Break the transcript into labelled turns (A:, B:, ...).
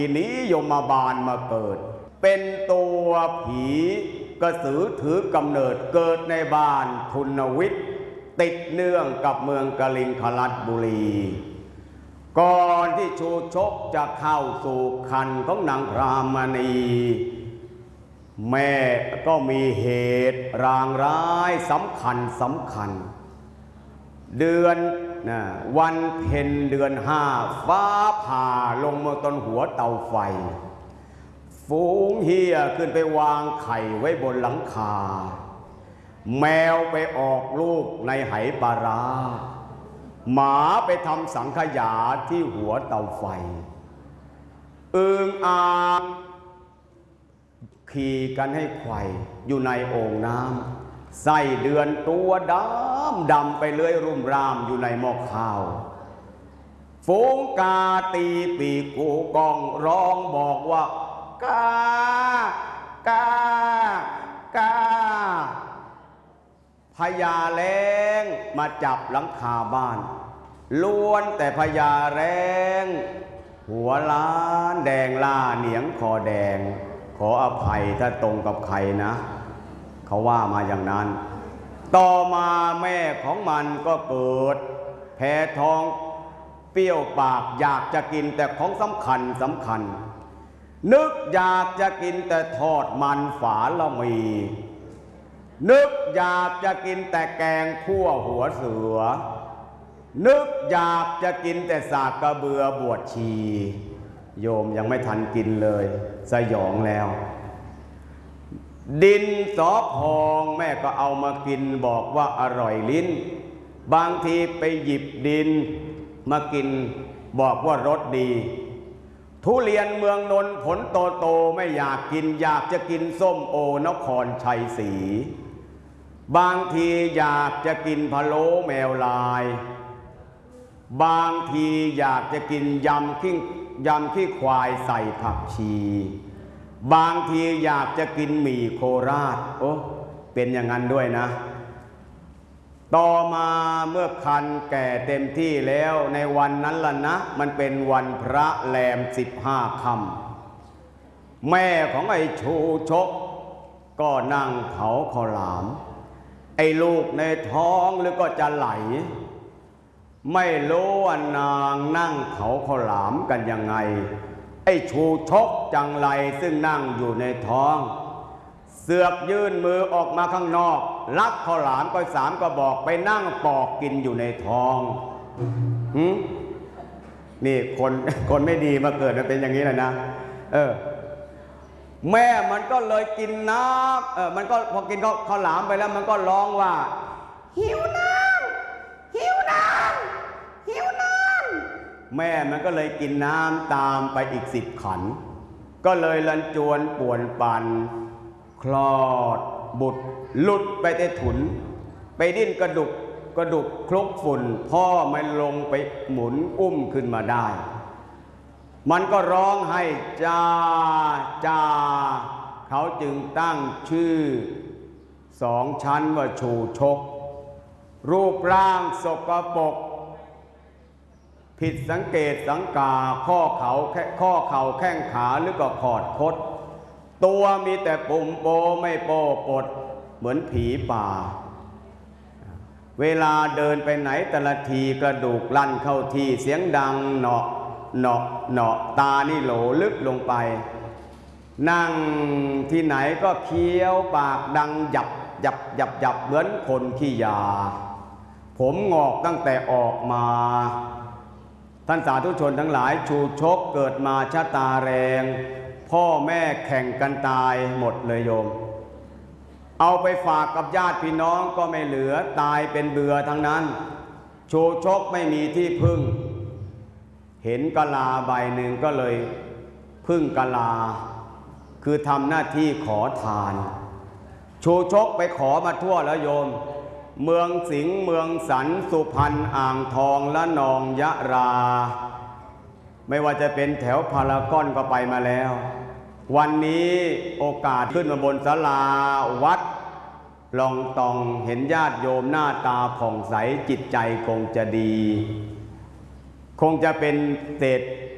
A: ทีนี้ยมบาลมาเกิดเป็นตัวผีกระสือถือกำเนิดเกิดในบ้านทุนวิทย์ติดเนื่องกับเมืองกลิงคลัดบุรีก่อนที่ชูชกจะเข้าสู่คันของนางพรามณีแม่ก็มีเหตุรางร้ายสำคัญเดือนวันเพ็ญเดือน5ฟ้าผ่าลงมาต้นหัวเตาไฟฝูงเหี้ยขึ้นไปวางไข่ไว้บนหลังคาแมวไปออกลูกในไหปลาร้าหมาไปทำสังขยาที่หัวเตาไฟอึ่งอ่างขี่กันให้ไขว่อยู่ในโอ่งน้ำไส้เดือนตัวดำไปเลื้อยรุ่มรามอยู่ในหม้อข้าวฝูงกาตีปีกกูกองร้องบอกว่ากากพญาแล้งมาจับหลังคาบ้านล้วนแต่พญาแล้งหัวล้านแดงล่าเหนียงคอแดงขออภัยถ้าตรงกับใครนะเขาว่ามาอย่างนั้นต่อมาแม่ของมันก็เกิดแพ้ท้องเปรี้ยวปากอยากจะกินแต่ของสำคัญนึกอยากจะกินแต่ทอดมันฝาละมีนึกอยากจะกินแต่แกงคั่วหัวเสือนึกอยากจะกินแต่สากกระเบือบวชชีโยมยังไม่ทันกินเลยสยองแล้วดินสอพองแม่ก็เอามากินบอกว่าอร่อยลิ้นบางทีไปหยิบดินมากินบอกว่ารสดีทุเรียนเมืองนนท์ผลโตไม่อยากกินอยากจะกินส้มโอนครชัยศรีบางทีอยากจะกินพะโล้แมวลายบางทีอยากจะกินยำขี้ควายใส่ผักชีบางทีอยากจะกินหมี่โคราชโอ้เป็นอย่างนั้นด้วยนะต่อมาเมื่อคันแก่เต็มที่แล้วในวันนั้นล่ะนะมันเป็นวันพระแรม15 ค่ำแม่ของไอ้ชูชกก็นั่งเผาข้าวหลามไอ้ลูกในท้องหรือก็จะไหลไม่รู้ว่านางนั่งเผาข้าวหลามกันยังไงไอ้ชูชกจังไรซึ่งนั่งอยู่ในท้องเสือกยื่นมือออกมาข้างนอกลักข้าวหลามก็3 กระบอกไปนั่งปอกกินอยู่ในท้องนี่คนไม่ดีมาเกิดมันเป็นอย่างนี้แหละนะแม่มันก็เลยกินน้ำมันก็พอกินข้าวหลามไปแล้วมันก็ร้องว่าหิวน้ำหิวน้ำหิวน้ำแม่มันก็เลยกินน้ำตามไปอีก10 ขันก็เลยลันจวนป่วนปั่นคลอดบุตรหลุดไปในถุนไปดิ้นกระดุกคลุกฝุ่นพ่อไม่ลงไปหมุนอุ้มขึ้นมาได้มันก็ร้องให้จ้าเขาจึงตั้งชื่อ2 ชั้นว่าชูชกรูปร่างสกปรกผิดสังเกตสังกาข้อเข่าแข้งขาหรือก็ขอดคดตัวมีแต่ปุ่มโปไม่โปปดเหมือนผีป่าเวลาเดินไปไหนแต่ละทีกระดูกลั่นเข้าที่เสียงดังเนาะตานี่โหลลึกลงไปนั่งที่ไหนก็เคี้ยวปากดังหยับเหมือนคนขี้ยาผมงอกตั้งแต่ออกมาท่านสาธุชนทั้งหลายชูชกเกิดมาชะตาแรงพ่อแม่แข่งกันตายหมดเลยโยมเอาไปฝากกับญาติพี่น้องก็ไม่เหลือตายเป็นเบื่อทั้งนั้นชูชกไม่มีที่พึ่งเห็นกะลาใบหนึ่งก็เลยพึ่งกะลาคือทำหน้าที่ขอทานชูชกไปขอมาทั่วแล้วโยมเมืองสิงห์เมืองสันสุพรรณอ่างทองละนองยะราไม่ว่าจะเป็นแถวพารากอนก็ไปมาแล้ววันนี้โอกาสขึ้นมาบนศาลาวัดลองตองเห็นญาติโยมหน้าตาผ่องใสจิตใจคงจะดีคงจะเป็นเศรษ